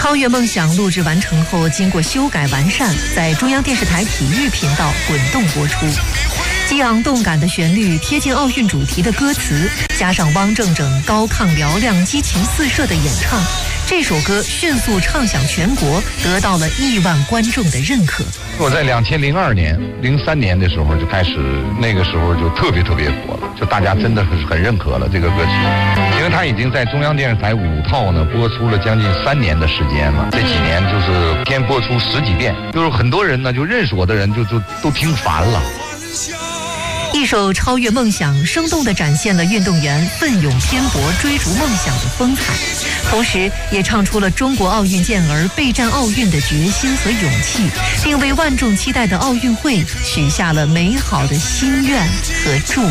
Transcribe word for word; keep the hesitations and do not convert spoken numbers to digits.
超越梦想录制完成后，经过修改完善，在中央电视台体育频道滚动播出。激昂动感的旋律，贴近奥运主题的歌词，加上汪正正高亢嘹亮、激情四射的演唱，这首歌迅速唱响全国，得到了亿万观众的认可。 我在两千零二年、零三年的时候就开始，那个时候就特别特别火了，就大家真的是很认可了这个歌曲，因为它已经在中央电视台五套呢播出了将近三年的时间了。这几年就是天播出十几遍，就是很多人呢就认识我的人就就都听烦了。 一首超越梦想，生动地展现了运动员奋勇拼搏、追逐梦想的风采，同时也唱出了中国奥运健儿备战奥运的决心和勇气，并为万众期待的奥运会许下了美好的心愿和祝福。